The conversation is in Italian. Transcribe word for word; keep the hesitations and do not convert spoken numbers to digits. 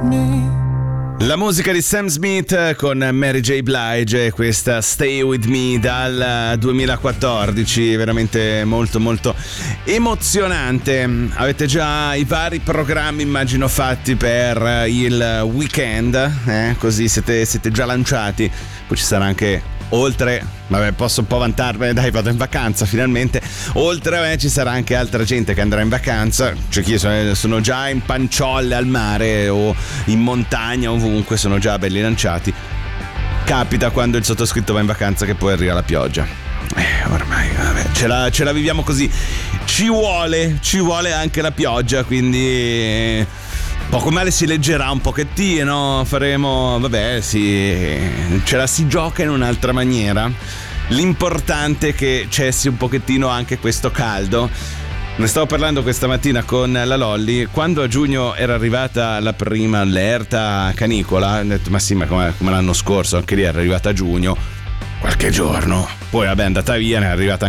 me. La musica di Sam Smith con Mary J. Blige, questa Stay With Me dal duemilaquattordici, veramente molto molto emozionante. Avete già i vari programmi, immagino, fatti per il weekend, eh? Così siete, siete già lanciati. Poi ci sarà anche, oltre, vabbè, posso un po' vantarmene, dai, vado in vacanza finalmente. Oltre a me ci sarà anche altra gente che andrà in vacanza. Cioè, chi sono, sono già in panciolle al mare o in montagna, ovunque, sono già belli lanciati. Capita quando il sottoscritto va in vacanza che poi arriva la pioggia. Eh, ormai, vabbè, ce la, ce la viviamo così. Ci vuole, ci vuole anche la pioggia, quindi poco male si leggerà un pochettino, faremo, vabbè, sì, ce la si gioca in un'altra maniera. L'importante è che cessi un pochettino anche questo caldo. Ne stavo parlando questa mattina con la Lolly. Quando a giugno era arrivata la prima allerta canicola, ho detto, ma sì, ma come, come l'anno scorso, anche lì era arrivata a giugno, qualche giorno. Poi vabbè, è andata via, ne è arrivata